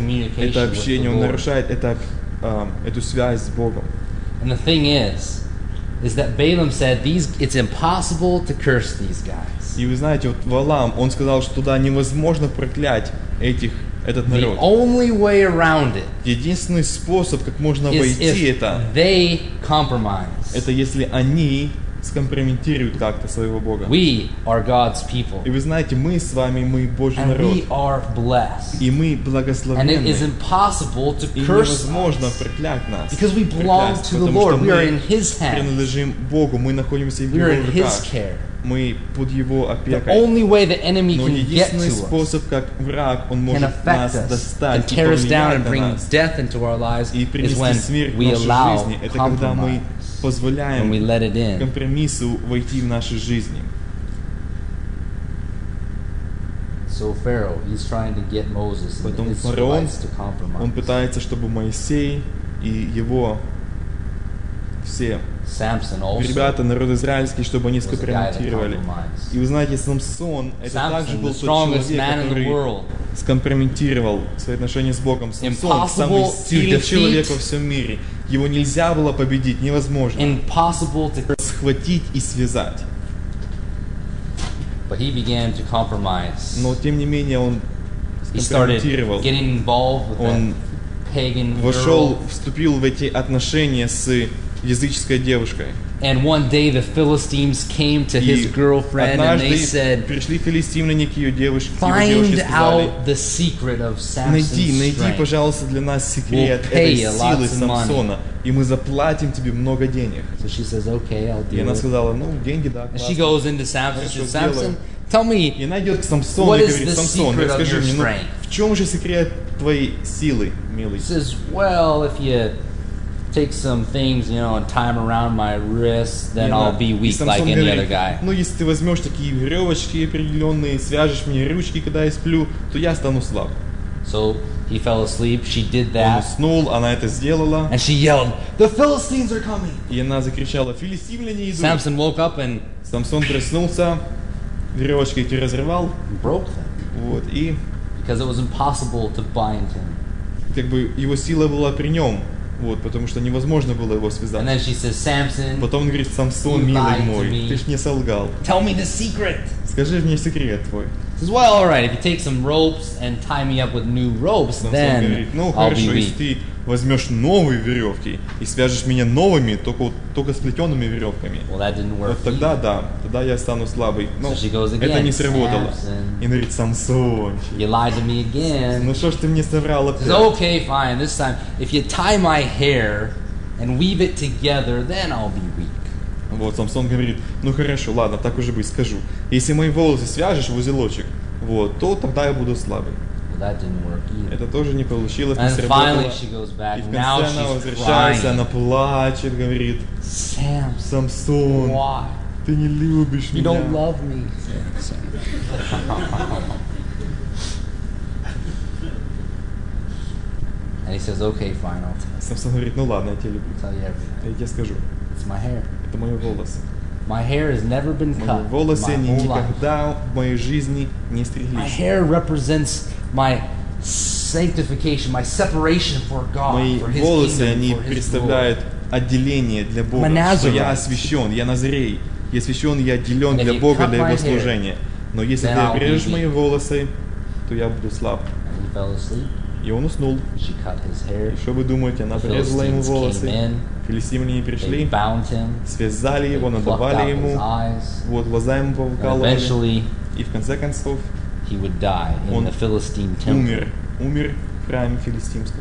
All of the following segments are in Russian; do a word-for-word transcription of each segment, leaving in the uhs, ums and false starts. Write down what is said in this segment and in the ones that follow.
communication это with общение, the он Lord. нарушает это, а, эту связь с Богом. And the thing is, is that Balaam said, "These, it's impossible to curse these guys. И вы знаете, вот Валаам, он сказал, что туда невозможно проклять этих, этот The народ. only way around it Единственный способ, как можно is обойти if это, they compromise. это если они скомпрометируют как-то своего Бога. We are God's people, И вы знаете, мы с вами, мы Божий and народ. we are blessed. И мы And it благословенны. is impossible to И curse невозможно us проклять нас. because we belong Проклясть, to the потому Lord. что We are мы in His hands. принадлежим Богу, мы находимся в We are Его in His руках. care. Мы под Его The опекой. only way the enemy Но can get единственный to us, способ, как враг, он can может affect нас us, and достать и tear us down and повлиять на bring нас death into our lives, и is принести when смерть в we нашу allow жизнь. Это когда мы compromise, when we позволяем let it in. компромиссу войти в наши жизни. So Pharaoh, he's trying to get Moses and Поэтому the фараон, Israelites to он compromise. пытается, чтобы Моисей и его все Samson also ребята, народ израильский, чтобы они was a guy that скомпрометировали. compromised. И вы знаете, Самсон, это также Samson, был the тот strongest человек, man in the который world, скомпрометировал свои отношения с Богом. Самсон, самый Impossible to сильный defeat. человек во всем мире. Его нельзя было победить, невозможно. impossible to. Схватить и связать. But he began to compromise. Но тем не менее он He started скомпрометировал. getting involved with Он that pagan вошел, girl. вступил в эти отношения с языческой девушкой. And one day the Philistines came to his И girlfriend and they однажды said, пришли филистимляне к ее девушке, к его девушке, "Find сказали: out the secret of найди, Samson's найди, strength." пожалуйста, для нас секрет We'll pay этой you силы lots of money. Самсона, и мы заплатим тебе много денег. So she says, "Okay, I'll И do она it." сказала: ну, деньги, да, And she классно. goes into Samson. She Хорошо, says, "Samson, сделаю. tell me, И она идет к Самсону what и is говорит: the Самсон, secret of расскажи your мне, ну, strength?" в чем же секрет твоей силы, милый? He says, "Well, if you take some things, you know, and tie them around my wrists, then И I'll она- be и weak Самсон like any говорит: other guy." ну, если ты возьмешь такие веревочки определенные, свяжешь мне ручки, когда я сплю, то я стану слаб. So he fell asleep. She did Он that, уснул, она это сделала, and she yelled, "The Philistines are coming!" и она закричала: филистимляне идут. Samson woke up and Самсон проснулся, веревочки эти разрывал, broke them вот, и because it was impossible to bind him. как бы его сила была при нем, вот, потому что невозможно было его And связать. then she says, "Samson, Потом он говорит: Самсон, You милый lied to мой, me. ты ж не солгал. tell me the secret." Скажи мне секрет твой. He says, "Well, all right. If you take some ropes and tie me up with new ropes, Самсон then говорит: ну I'll be хорошо, если weak." ты возьмешь новые веревки и свяжешь меня новыми, только, вот- только сплетенными веревками, Well, that didn't work. вот тогда either. да, тогда я стану слабый. Но So she goes это again, не сработало. Samson. И он говорит: Самсончик, You lied to me again. ну что ж ты мне соврал He says, опять? "Okay, fine. This time, if you tie my hair and weave it together, then I'll be weak." Вот Самсон говорит: ну хорошо, ладно, так уже быть, скажу. Если мои волосы свяжешь в узелочек, вот, то тогда я буду слабый. Well, that didn't work either. Это тоже не получилось, не And finally, сработало. she goes И back. в Now конце она she's возвращается, она crying. плачет, говорит: Samson, Самсон, why? ты не любишь You меня. don't love me. And he says, "Okay, fine. I'll tell, Самсон говорит: ну ладно, я тебя люблю. tell you everything. Я тебе скажу. It's my hair. Это мои волосы. My hair has never been Мои cut волосы, my они whole life. никогда в моей жизни не My стриглись. hair represents my sanctification, my separation for God, Мои for His волосы, kingdom, они for His glory. представляют отделение для Бога. I'm Что я Nazarite. освящен, я Назарей. Я освящен, я отделен And if для you Бога, cut для my Его hair, служения. Но если then ты I'll be обрежешь weak. мои волосы, то я буду слаб. And he fell asleep. И он уснул. She cut his hair. И что вы думаете, она The порезала ему Philistines came волосы. in. Филистимляне They пришли, bound him. связали They его, plucked надавали out his ему, eyes. вот глаза ему And повыкалывали. eventually, И в конце концов he would die in Он the Philistine temple. умер, умер в храме филистимском.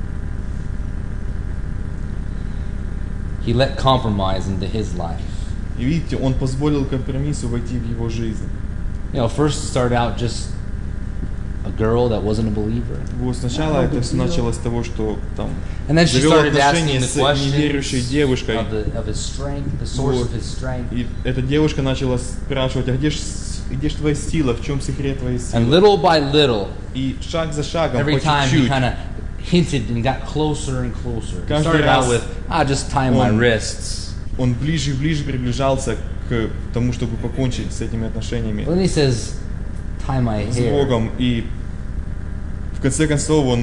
He let compromise into his life. И видите, он позволил компромиссу войти в его жизнь. You know, first it started out just a girl that wasn't a believer. Вот сначала это все началось с того, что там And then she завел started отношения asking the с неверующей questions девушкой. of, the, of his strength, the source Вот. of his strength. И эта девушка начала спрашивать: а где ж, где ж твоя сила, в чем секрет твоей And силы? little by little, И шаг за шагом, every по time he чуть-чуть, kind of hinted and got closer and closer. He Каждый started out раз with, "Ah, just tie my он- wrists." он ближе и ближе приближался к тому, чтобы покончить с этими отношениями But then he says, "Tie my с hair." Богом. И в конце концов он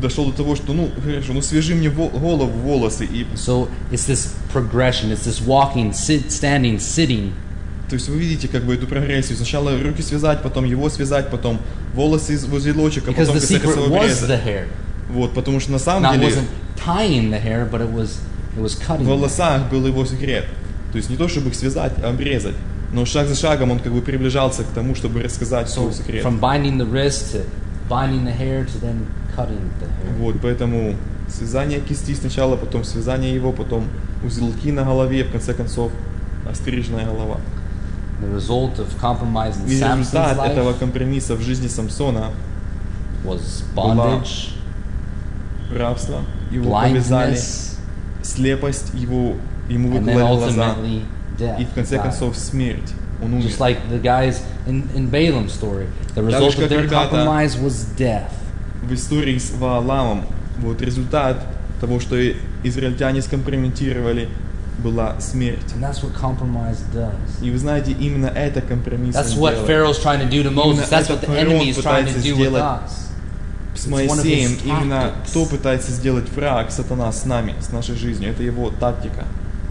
дошел до того, что, ну, хорошо, ну свяжи мне во- голову, волосы. И, So it's this progression. It's this walking, sit, standing, sitting. то есть вы видите как бы эту прогрессию. Сначала руки связать, потом его связать, потом волосы из в узелочек, а Because потом the secret косово was обрезать. the hair. Вот, потому что на самом Now, it деле wasn't tying the hair, but it was it was в cutting. the hair. волосах был его секрет. То есть не то, чтобы их связать, а обрезать. Но шаг за шагом он как бы приближался к тому, чтобы рассказать So свой секрет. from binding the wrist to binding the hair to then cutting the hair. Вот, поэтому связание кисти сначала, потом связание его, потом узелки на голове, в конце концов, остриженная голова. The result of compromise in И Samson's результат этого life компромисса в жизни Самсона, was bondage, рабство, его повязали, blindness, слепость, его, ему and then выкололи глаза, ultimately death. и в конце He died. концов смерть. Он умер. Just like the guys in, in Balaam's story, the Так result же, of как their ребята compromise was death. В истории с Вааламом, вот результат того, что израильтяне скомпрометировали, была смерть. And that's what compromise does. И вы знаете, именно это компромисс That's он what делает. Pharaoh's trying to do to Moses. That's what the enemy is trying to do with us. С It's one of Моисеем his именно tactics. то пытается сделать враг, сатана, с нами, с нашей жизнью. Это его тактика.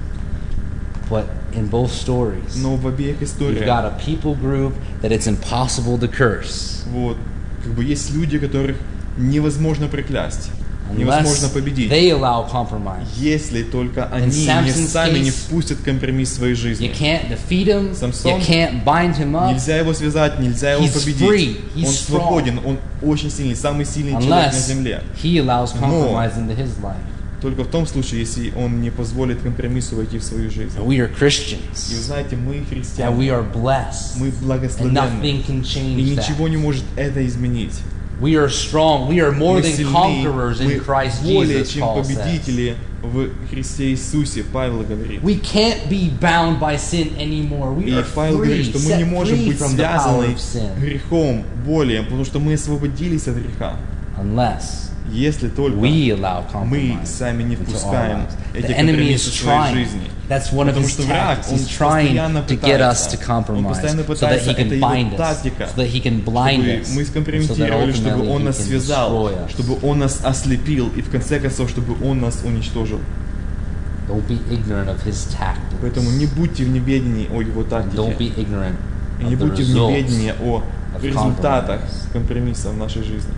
But in both stories, Но в обеих you've историях got a people group that it's impossible to curse вот, как бы есть люди, которых невозможно проклясть, невозможно unless победить, they allow compromise. если только они не Samson's сами не case, впустят компромисс в своей You жизни. can't defeat him. Самсон, You can't bind him up Нельзя его связать, нельзя его He's победить. free, he's Он strong. свободен, он очень сильный, самый сильный человек на unless земле. he allows Но- compromise into his life. Только в том случае, если он не позволит компромиссу войти в свою жизнь. And we are И вы Christians. знаете, мы And we христиане, are blessed. мы And благословенны. nothing can И change ничего that. не может это изменить. We are strong. We are more Мы than сильны, conquerors in мы Christ более Jesus, чем Paul says. победители в Христе Иисусе, Павел говорит. We can't be bound by sin anymore. We И are Павел говорит, free, что мы не set можем free быть from the power связаны of sin. грехом, более, потому что мы освободились от греха. Unless Если только we allow мы compromise сами не into our впускаем lives. эти The enemy компромиссы is в своей trying. жизни. That's one of Потому his что враг, tactics. он He's trying постоянно to get us пытается, to он compromise постоянно so that пытается, he это can его bind us, тактика, so that he can blind чтобы us, мы so that скомпрометировали, чтобы ultimately он he нас can связал, destroy us. чтобы он нас ослепил и в конце концов, чтобы он нас уничтожил. Don't be ignorant of his tactics. Поэтому не будьте в неведении о его Don't тактике. be ignorant И не of the будьте в results. неведении о of результатах compromise. компромисса в нашей жизни.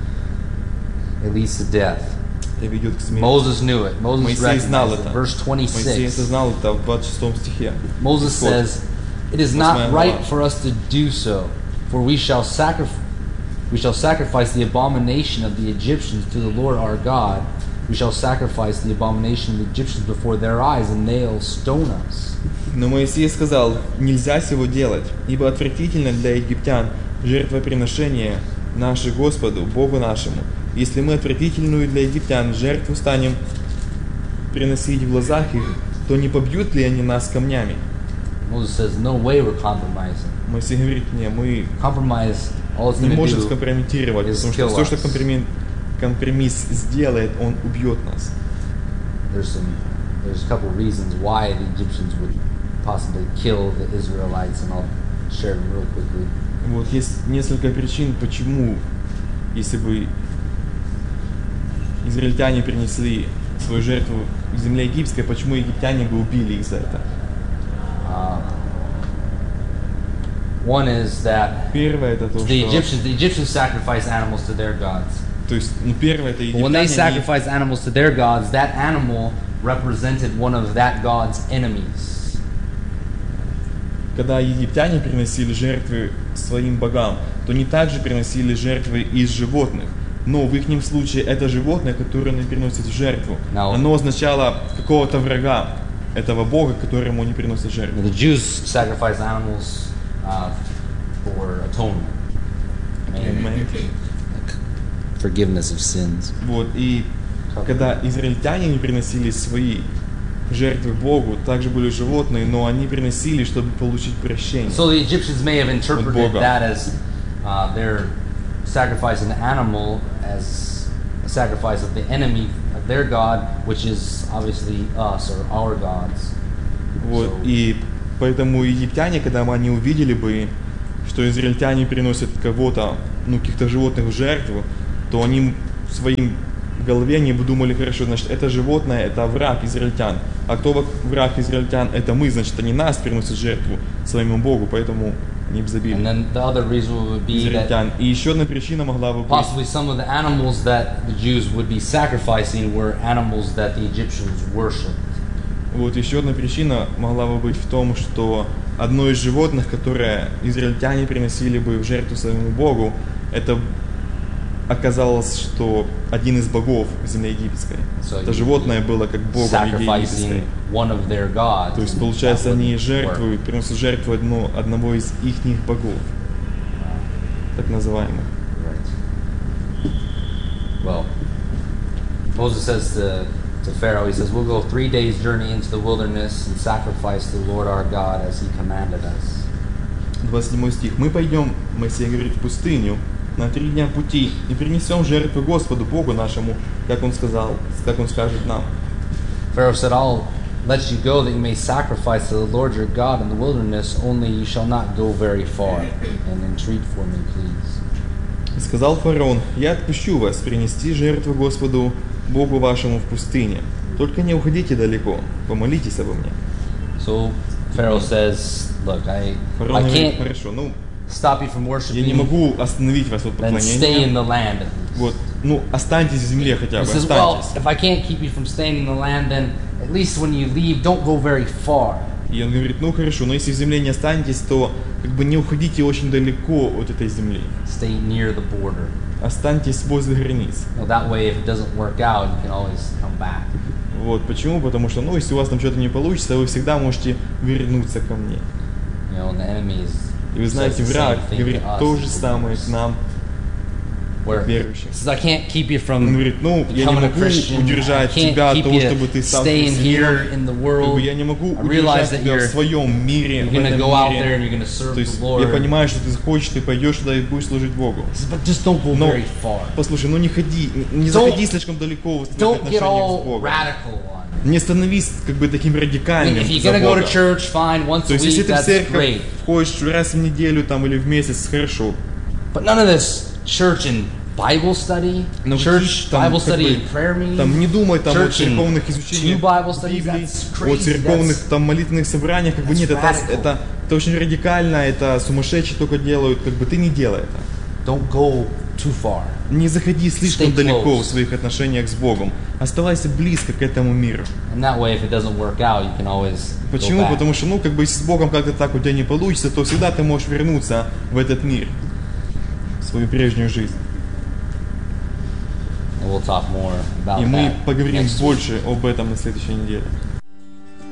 It leads to death. Это ведет к смерти. Moses knew it. Moses Моисей знал recognized it. это. Verse Моисей это twenty-six. знал это в двадцать шестом стихе. Moses Исход. says, "It is Восьмая not right глава. for us to do so, for we shall sacrifice we shall sacrifice the abomination of the Egyptians to the Lord our God. We shall sacrifice the abomination of the Egyptians before their eyes, and they'll stone us." Но Моисей сказал, нельзя сего делать, ибо отвратительно для египтян жертвоприношение наше Господу, Богу нашему. Если мы отвратительную для египтян жертву станем приносить в глазах их, то не побьют ли они нас камнями? Moses says, "No way we're compromising. Моисей говорит, не, мы Compromise. All it's не going to можем do скомпрометировать, is потому что kill все, что us. компромисс, компромисс сделает, он убьет нас. There's some there's a couple of reasons why the Egyptians would possibly kill the Israelites, and I'll share them real quickly. Вот есть несколько причин, почему, если бы израильтяне принесли свою жертву в земле египетской, почему египтяне бы убили их за это. Uh, one is that Первое это то, the что... Egyptians the Egyptians sacrifice animals to their gods. То есть, ну, первое это But when they египтяне, они- sacrifice animals to their gods, that animal represented one of that god's enemies. когда египтяне приносили жертвы своим богам, то они также приносили жертвы из животных. Но в их случае это животное, которое они приносят в жертву, Now- оно означало какого-то врага этого бога, которому они приносят жертву. The Jews sacrifice animals uh, for atonement, and Amen. forgiveness of sins. Вот, и когда израильтяне не приносили свои жертвы Богу, также были животные, но они приносили, чтобы получить прощение. So the Egyptians may have interpreted Бога. that as uh, their sacrifice an animal as a sacrifice of the enemy of their god, which is obviously us or our gods. Вот, So- и поэтому египтяне, когда они увидели бы, что израильтяне приносят кого-то, ну, каких-то животных в жертву, то они своим голове они бы думали, хорошо, значит, это животное, это враг израильтян. А кто враг израильтян? Это мы, значит, они нас приносят в жертву своему Богу, поэтому они бы забили And then the other reason would be that израильтян. И еще одна причина могла бы быть, possibly some of the animals that the Jews would be sacrificing were animals that the Egyptians worshipped. вот еще одна причина могла бы быть в том, что одно из животных, которое израильтяне приносили бы в жертву своему Богу, это оказалось, что один из богов земли египетской. So Это you- животное было как богом земли египетской. Sacrificing one of their gods. То есть, and получается, that они wouldn't work. жертвуют, приносят жертву одну, одного из ихних богов, так называемых. Right. Well, Moses says to, to Pharaoh, he says, we'll go three days' journey into the wilderness and sacrifice to the Lord our God as he commanded us. двадцать седьмой стих. Мы пойдем, Моисей говорит, в пустыню на три дня пути и принесем жертву Господу Богу нашему, как Он сказал, как Он скажет нам. Pharaoh said, I'll let you go that you may sacrifice to the Lord your God in the wilderness, only you shall not go very far, and entreat for me, please. И сказал фараон: я отпущу вас принести жертву Господу Богу вашему в пустыне. Только не уходите далеко, помолитесь обо мне. So Pharaoh says, look, I, Фараон I говорит: can't хорошо, ну, stop you from я не worshiping, могу остановить вас от then stay in поклонения. the land. Вот, ну, останьтесь в земле хотя He бы, says, well, останьтесь. if I can't keep you from staying in the land, then at least when you leave, don't go very far. И он говорит: ну хорошо, но если в земле не останетесь, то как бы не уходите очень далеко от этой земли. Stay near the border. Останьтесь возле границ. Well, that way, if it doesn't work out, you can always come back. Вот, почему? Потому что, ну, если у вас там что-то не получится, вы всегда можете вернуться ко мне. You know, and the enemy is И вы says знаете, the same враг thing говорит to us то же as самое believers. к нам, Where верующим. he says, I can't keep you Он from говорит: ну, я не becoming a могу Christian. I удержать can't тебя от keep того, чтобы you ты стал staying here христианином. in the Как world. бы я не могу I realize удержать that тебя в you're, своем мире, you're в going to этом go out there and мире. you're going to serve То the есть Lord. я понимаю, что ты хочешь, ты пойдешь туда и будешь служить Богу. He says, but just don't go Но very far. послушай, ну не ходи, не Don't- заходи слишком далеко в своих Don't get отношениях с all Богом. radical on it. Не становись как бы таким I mean, радикальным if you're за going to go Бога. to church, fine, once То a есть если week, ты в that's церковь great. ходишь раз в неделю там или в месяц, хорошо. But none of this church and Bible study, Но church там, Bible как study бы, and prayer meeting, там не думай там о church and церковных изучениях two Bible studies, Библии, that's о crazy, церковных that's- там молитвенных собраниях, как бы that's нет, это, radical. это, это очень радикально, это сумасшедшие только делают, как бы ты не делай это. don't go too far. Не заходи слишком Stay далеко close. в своих отношениях с Богом. Оставайся близко к этому миру. And that way, if it doesn't work out, you can always Почему? go back. Потому что, ну, как бы, если с Богом как-то так у тебя не получится, то всегда ты можешь вернуться в этот мир, в свою прежнюю жизнь. And we'll talk more about И мы that поговорим next week. больше об этом на следующей неделе.